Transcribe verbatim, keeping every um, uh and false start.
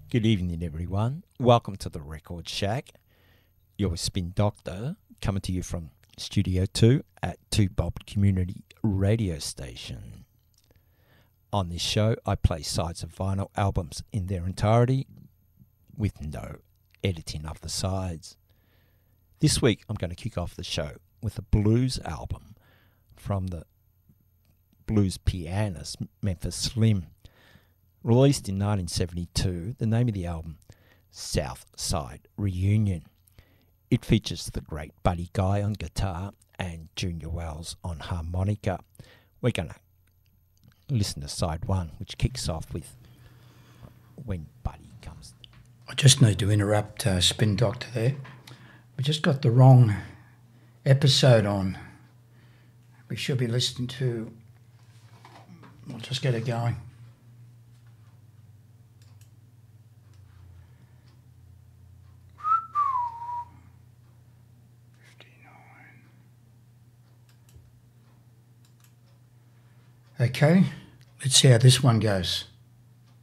Good evening, everyone. Welcome to the Record Shack. You're with Spin Doctor, coming to you from Studio two at two Bob Community Radio Station. On this show, I play sides of vinyl albums in their entirety with no editing of the sides. This week, I'm going to kick off the show with a blues album from the blues pianist Memphis Slim. Released in nineteen seventy-two, the name of the album, South Side Reunion. It features the great Buddy Guy on guitar and Junior Wells on harmonica. We're going to listen to side one, which kicks off with When Buddy Comes. I just need to interrupt uh, Spin Doctor there. We just got the wrong episode on. We should be listening to... I'll just get it going. Okay, let's see how this one goes.